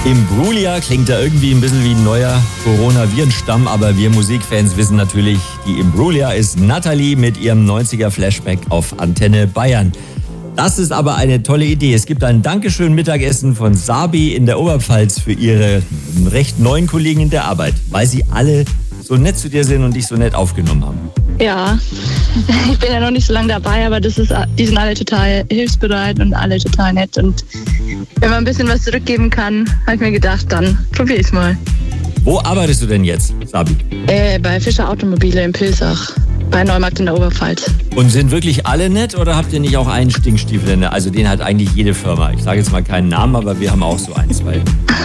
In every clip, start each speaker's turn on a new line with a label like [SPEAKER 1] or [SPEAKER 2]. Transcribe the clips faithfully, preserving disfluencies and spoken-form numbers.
[SPEAKER 1] Imbrulia klingt ja irgendwie ein bisschen wie ein neuer Corona-Virenstamm, aber wir Musikfans wissen natürlich, die Imbrulia ist Nathalie mit ihrem neunziger-Flashback auf Antenne Bayern. Das ist aber eine tolle Idee. Es gibt ein Dankeschön-Mittagessen von Sabi in der Oberpfalz für ihre recht neuen Kollegen in der Arbeit, weil sie alle so nett zu dir sind und dich so nett aufgenommen haben.
[SPEAKER 2] Ja, ich bin ja noch nicht so lange dabei, aber das ist, die sind alle total hilfsbereit und alle total nett. Und wenn man ein bisschen was zurückgeben kann, habe ich mir gedacht, dann probiere ich es mal.
[SPEAKER 1] Wo arbeitest du denn jetzt, Sabi?
[SPEAKER 2] Äh, bei Fischer Automobile in Pilsach, bei Neumarkt in der Oberpfalz.
[SPEAKER 1] Und sind wirklich alle nett oder habt ihr nicht auch einen Stinkstiefel in der? Also den hat eigentlich jede Firma. Ich sage jetzt mal keinen Namen, aber wir haben auch so ein, zwei.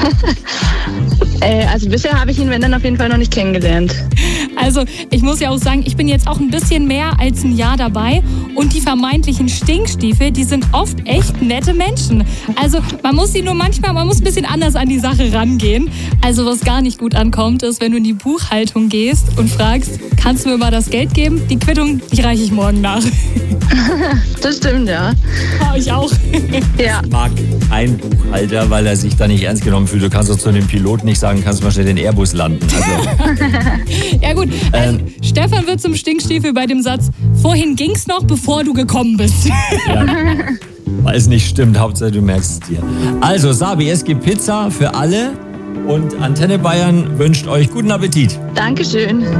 [SPEAKER 2] äh, also bisher habe ich ihn, wenn dann, auf jeden Fall noch nicht kennengelernt.
[SPEAKER 3] Also ich muss ja auch sagen, ich bin jetzt auch ein bisschen mehr als ein Jahr dabei und die vermeintlichen Stinkstiefel, die sind oft echt nette Menschen. Also man muss sie nur manchmal, man muss ein bisschen anders an die Sache rangehen. Also was gar nicht gut ankommt, ist, wenn du in die Buchhaltung gehst und fragst, kannst du mir mal das Geld geben? Die Quittung, die reiche ich morgen nach.
[SPEAKER 2] Das stimmt, ja.
[SPEAKER 3] Ja, ich auch.
[SPEAKER 2] Ja.
[SPEAKER 1] Ich mag kein Buchhalter, weil er sich da nicht ernst genommen fühlt. Du kannst auch zu dem Piloten nicht sagen, kannst du mal schnell den Airbus landen. Also.
[SPEAKER 3] Ja gut, ähm, Stefan wird zum Stinkstiefel bei dem Satz, vorhin ging's noch, bevor du gekommen bist.
[SPEAKER 1] Ja. Weil es nicht stimmt, Hauptsache du merkst es dir. Also Sabi, es gibt Pizza für alle und Antenne Bayern wünscht euch guten Appetit.
[SPEAKER 2] Dankeschön.